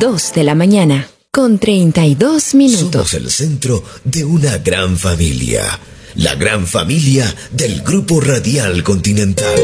2 de la mañana, con 32 minutos. Somos el centro de una gran familia. La gran familia del Grupo Radial Continental.